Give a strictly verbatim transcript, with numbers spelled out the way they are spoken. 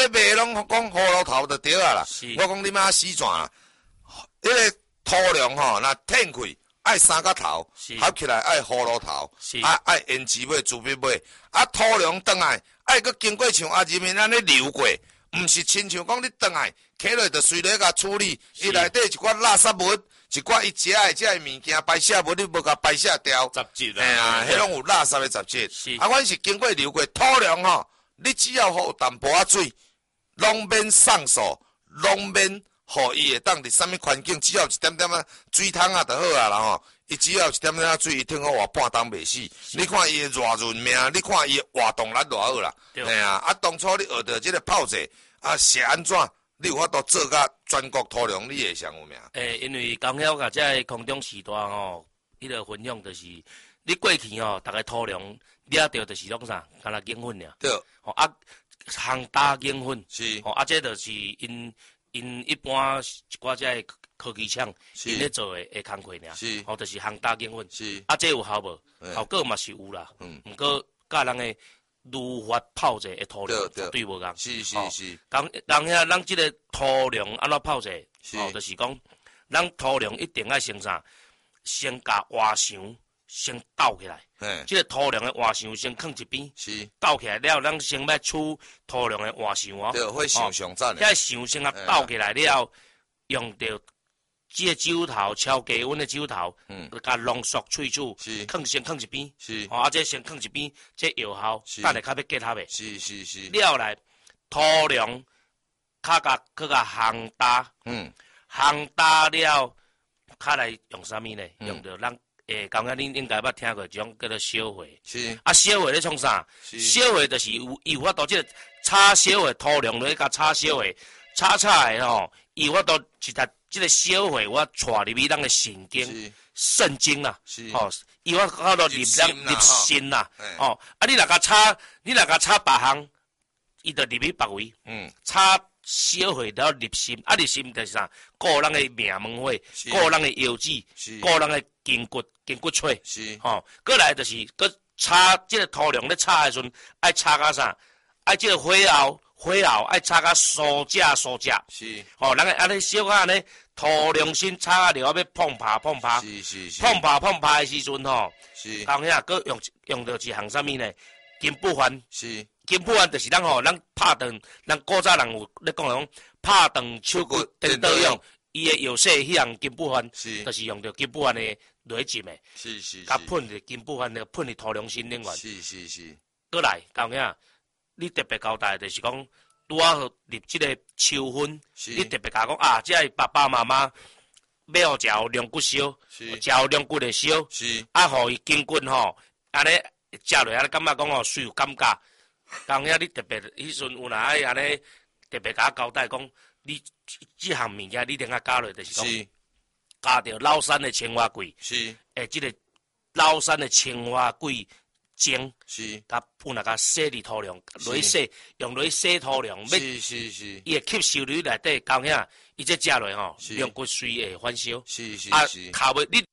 咧卖拢讲葫芦头就对啊啦。我讲你妈死转啊！迄个土壤吼，若填开爱三角头，合起来爱葫芦头，啊爱胭脂尾、朱笔尾，啊土壤转来爱佮经过像阿入面安尼流过，毋是亲像讲你转来起来就随咧甲处理，伊内底一寡垃圾物。一寡伊食诶，食诶物件排泄物，你无甲排泄掉， 杂质啊， 哎呀，迄拢有垃圾诶杂质。啊，阮是经过流过土壤吼，你只要互有淡薄仔水，拢免上手，拢免互伊会当伫啥物环境，只要一点点啊水桶啊就好啊啦吼。伊只要一点点啊水，伊挺好活半冬袂死。你看伊诶偌润命，你看伊诶活动力偌好啦。哎呀，啊当初你学着即个泡者，啊是安怎？你有法度做甲全国土壤，你会上有名？ 诶，因为刚晓甲这空中时代吼，迄个分享就是，你过去吼，逐个土壤掠着就是拢啥，干那硬粉尔。 对。 吼啊，烘打硬粉。 是。 吼啊，这就是因因一般一寡这科技厂因咧做诶诶工课尔。 是。 吼，就是烘打硬粉。 是。 啊，这有效无？效果嘛是有啦。嗯。毋过甲人诶。如法炮制的土壤绝对无共， 是是是。 人人遐，咱即个土壤安怎炮制？哦，就是讲，咱土壤一定要先啥？先甲活墙先倒起来。嗯。即个土壤的活墙先放一边。是。倒起来了，咱先要取土壤的活墙哦。 对，会上上赞的。 遐墙先啊倒起来了，用着即个酒头超低温的酒头，嗯，甲浓缩萃取，是，放先放一边，是，哦，啊，这先放一边，这有效，等下较要结合的，是是是。了来，土壤，较甲佮甲烘打，嗯，烘打了，较来用啥物呢？用着咱诶，刚刚恁应该捌听过一种叫做烧火，是，啊，烧火咧创啥？烧火就是有有法度即个炒烧火土壤咧，甲炒烧火，炒炒诶吼，有法度一搭。即个烧火我带入去咱个神经、肾经啦，吼，伊我搞到入咱入心啦，哦，啊，你若甲炒，你若甲炒别项，伊就入去别位，嗯，炒烧火了入心，啊，入心就是啥？顾咱个命门火，顾咱个腰子，顾咱个筋骨、筋骨髓，是，吼，过来就是，佮炒即个土壤咧炒诶时阵，爱炒甲啥？爱即个火候。火候爱炒甲酥炸酥炸，是，吼、哦，咱个安尼小可安尼土壤先炒啊，了要碰拍碰拍，是是是，碰拍碰拍的时阵吼，是，当遐佮用用着一项啥物呢？金不换，是，金不换就是咱吼，咱拍断，咱古早人有咧讲讲拍断手骨颠倒用，伊的药水迄项金不换，是，就是用着金不换的落浸的，是是，甲喷着金不换的喷伫土壤新能源，是是是，过来当遐。你特别交代就是讲，拄啊入即个秋分，你特别甲讲啊，即个爸爸妈妈要互食龙骨烧，食龙骨的烧，啊，互伊筋骨吼，安尼食落安尼感觉讲吼，最有感觉。当遐你特别迄阵有哪爱安尼特别甲交代讲，你即项物件你顶下加落就是讲，加着老山的青蛙桂，是，诶，即个老山的青蛙桂。精是，甲本来甲洗伫土壤，落去洗，用落去洗土壤，是是是，伊会吸收入内底，到遐，伊这食落吼，两骨髓会反烧，是是是，啊，头尾你